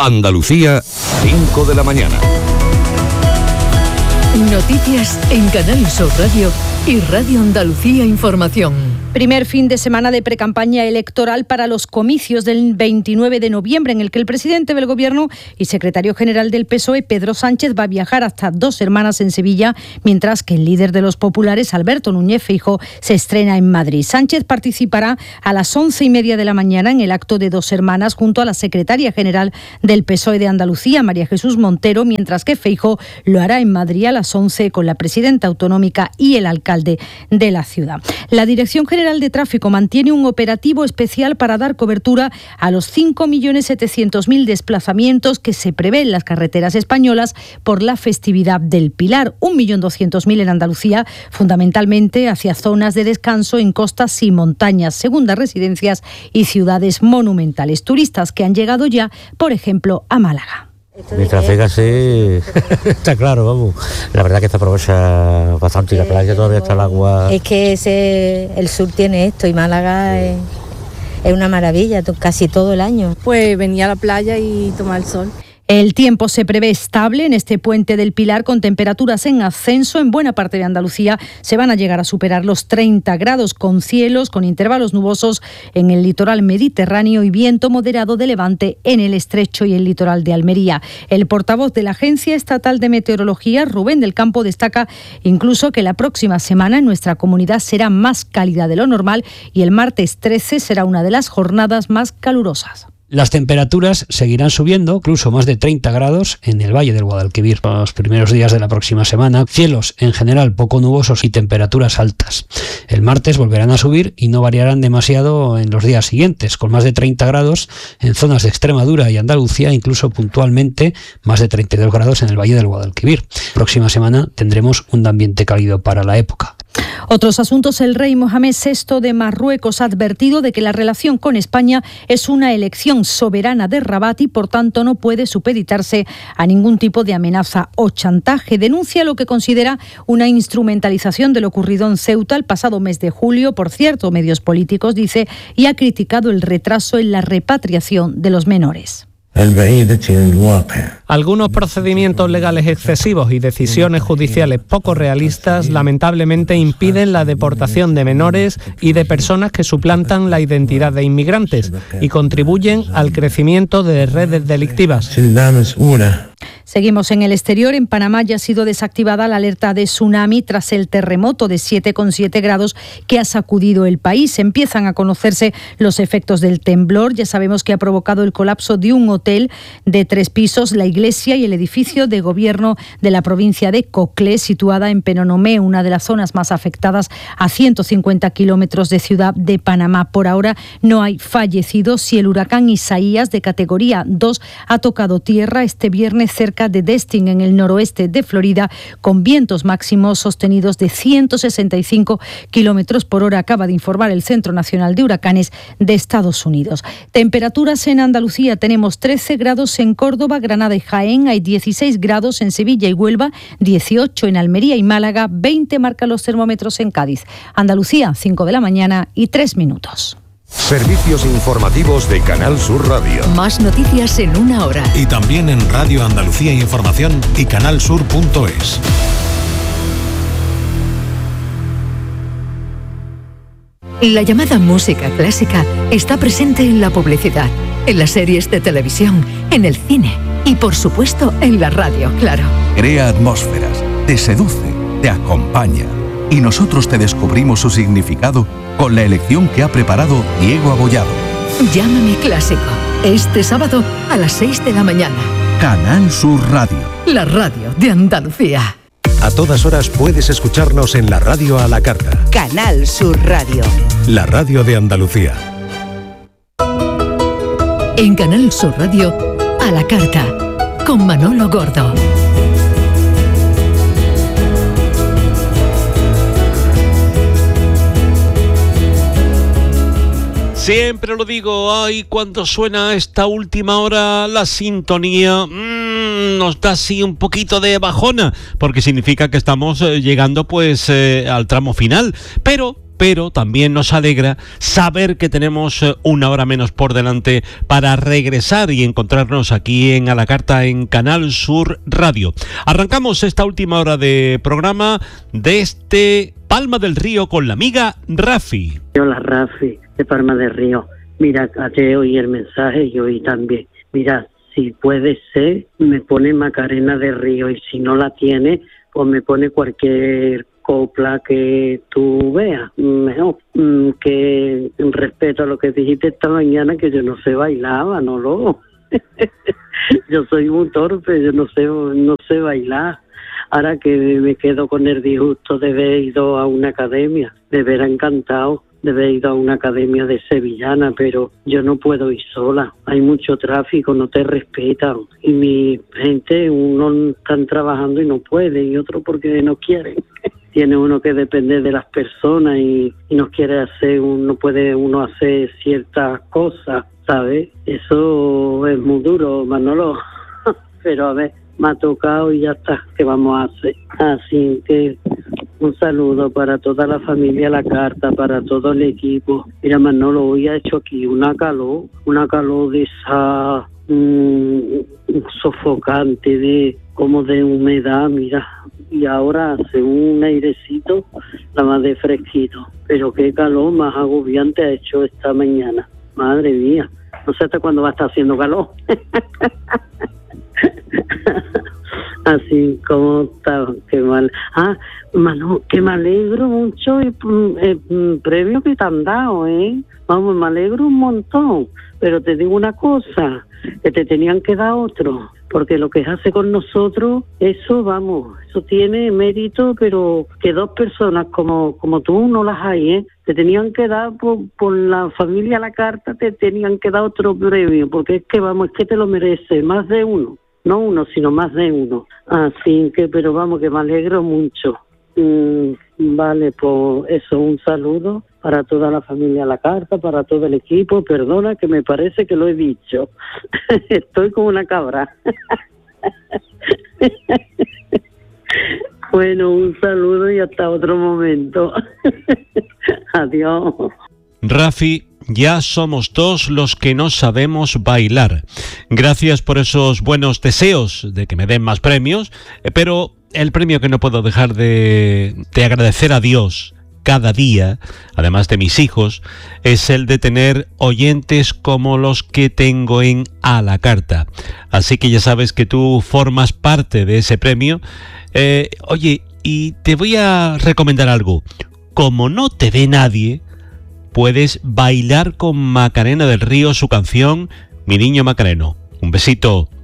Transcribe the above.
Andalucía, 5 de la mañana. Noticias en Canal Sur Radio y Radio Andalucía Información. Primer fin de semana de precampaña electoral para los comicios del 29 de noviembre, en el que el presidente del Gobierno y secretario general del PSOE, Pedro Sánchez, va a viajar hasta Dos Hermanas en Sevilla, mientras que el líder de los populares, Alberto Núñez Feijóo, se estrena en Madrid. Sánchez participará a las 11:30 de la mañana en el acto de Dos Hermanas junto a la secretaria general del PSOE de Andalucía, María Jesús Montero, mientras que Feijóo lo hará en Madrid a las 11 con la presidenta autonómica y el alcalde de la ciudad. La Dirección General de Tráfico mantiene un operativo especial para dar cobertura a los 5.700.000 desplazamientos que se prevén en las carreteras españolas por la festividad del Pilar. 1.200.000 en Andalucía, fundamentalmente hacia zonas de descanso en costas y montañas, segundas residencias y ciudades monumentales. Turistas que han llegado ya, por ejemplo, a Málaga. Mientras venga así, está claro, vamos. La verdad que se aprovecha bastante y la playa todavía está el agua. Es que el sur tiene esto y Málaga es una maravilla casi todo el año. Pues venía a la playa y tomar el sol. El tiempo se prevé estable en este puente del Pilar, con temperaturas en ascenso. En buena parte de Andalucía se van a llegar a superar los 30 grados, con cielos con intervalos nubosos en el litoral mediterráneo y viento moderado de levante en el estrecho y el litoral de Almería. El portavoz de la Agencia Estatal de Meteorología, Rubén del Campo, destaca incluso que la próxima semana en nuestra comunidad será más cálida de lo normal y el martes 13 será una de las jornadas más calurosas. Las temperaturas seguirán subiendo, incluso más de 30 grados en el Valle del Guadalquivir. Los primeros días de la próxima semana, cielos en general poco nubosos y temperaturas altas. El martes volverán a subir y no variarán demasiado en los días siguientes, con más de 30 grados en zonas de Extremadura y Andalucía, incluso puntualmente más de 32 grados en el Valle del Guadalquivir. Próxima semana tendremos un ambiente cálido para la época. Otros asuntos. El rey Mohamed VI de Marruecos ha advertido de que la relación con España es una elección soberana de Rabat y por tanto no puede supeditarse a ningún tipo de amenaza o chantaje. Denuncia lo que considera una instrumentalización de lo ocurrido en Ceuta el pasado mes de julio por ciertos medios políticos, dice, y ha criticado el retraso en la repatriación de los menores. Algunos procedimientos legales excesivos y decisiones judiciales poco realistas lamentablemente impiden la deportación de menores y de personas que suplantan la identidad de inmigrantes y contribuyen al crecimiento de redes delictivas. Seguimos en el exterior. En Panamá ya ha sido desactivada la alerta de tsunami tras el terremoto de 7,7 grados que ha sacudido el país. Empiezan a conocerse los efectos del temblor. Ya sabemos que ha provocado el colapso de un hotel de 3 pisos, la iglesia y el edificio de gobierno de la provincia de Coclé, situada en Penonomé, una de las zonas más afectadas a 150 kilómetros de Ciudad de Panamá. Por ahora no hay fallecidos y el huracán Isaías, de categoría 2, ha tocado tierra este viernes cerca de Destin, en el noroeste de Florida, con vientos máximos sostenidos de 165 kilómetros por hora, acaba de informar el Centro Nacional de Huracanes de Estados Unidos. Temperaturas en Andalucía: tenemos 13 grados en Córdoba, Granada y Jaén, hay 16 grados en Sevilla y Huelva, 18 en Almería y Málaga, 20 marcan los termómetros en Cádiz. Andalucía, 5 de la mañana y 3 minutos. Servicios informativos de Canal Sur Radio. Más noticias en una hora. Y también en Radio Andalucía Información y canalsur.es. La llamada música clásica está presente en la publicidad, en las series de televisión, en el cine y, por supuesto, en la radio, claro. Crea atmósferas, te seduce, te acompaña. Y nosotros te descubrimos su significado con la elección que ha preparado Diego Abollado. Llámame Clásico, este sábado a las 6 de la mañana. Canal Sur Radio. La radio de Andalucía. A todas horas puedes escucharnos en la radio a la carta. Canal Sur Radio. La radio de Andalucía. En Canal Sur Radio, a la carta, con Manolo Gordo. Siempre lo digo, ay, cuando suena esta última hora la sintonía, nos da así un poquito de bajona, porque significa que estamos llegando pues al tramo final, pero pero también nos alegra saber que tenemos una hora menos por delante para regresar y encontrarnos aquí en A la Carta en Canal Sur Radio. Arrancamos esta última hora de programa desde Palma del Río con la amiga Rafi. Hola Rafi, de Palma del Río. Mira, ayer oí el mensaje y hoy también. Mira, si puede ser, me pone Macarena del Río, y si no la tiene, pues me pone cualquier copla que tú veas. Mejor que en respeto a lo que dijiste esta mañana, que yo no sé bailar, Manolo. Yo soy un torpe, yo no sé bailar. Ahora que me quedo con el disgusto de haber ido a una academia, me hubiera encantado de haber ido a una academia de sevillana, pero yo no puedo ir sola. Hay mucho tráfico, no te respetan. Y mi gente, uno están trabajando y no puede, y otro porque no quieren. Tiene uno que depender de las personas y no quiere hacer, no puede uno hacer ciertas cosas, ¿sabes? Eso es muy duro, Manolo. Pero a ver, me ha tocado y ya está, ¿qué vamos a hacer? Así que un saludo para toda la familia La Carta, para todo el equipo. Mira, Manolo, hoy ha hecho aquí una calor de esa sofocante, como de humedad, mira. Y ahora hace un airecito, la más de fresquito. Pero qué calor más agobiante ha hecho esta mañana. Madre mía, no sé hasta cuándo va a estar haciendo calor. Así como está, qué mal. Manu, que me alegro mucho el premio que te han dado, Vamos, me alegro un montón, pero te digo una cosa, que te tenían que dar otro, porque lo que hace con nosotros, eso, vamos, eso tiene mérito, pero que dos personas como tú no las hay, Te tenían que dar, por la familia La Carta, te tenían que dar otro premio, porque es que, vamos, es que te lo merece, más de uno. No uno, sino más de uno. Así que, pero vamos, que me alegro mucho. Vale, pues eso, un saludo para toda la familia La Carta, para todo el equipo. Perdona que me parece que lo he dicho. Estoy como una cabra. Bueno, un saludo y hasta otro momento. Adiós. Rafi, ya somos dos los que no sabemos bailar. Gracias por esos buenos deseos de que me den más premios, pero el premio que no puedo dejar de agradecer a Dios cada día, además de mis hijos, es el de tener oyentes como los que tengo en A la Carta. Así que ya sabes que tú formas parte de ese premio. Oye, y te voy a recomendar algo. Como no te ve nadie, puedes bailar con Macarena del Río su canción Mi Niño Macareno. Un besito.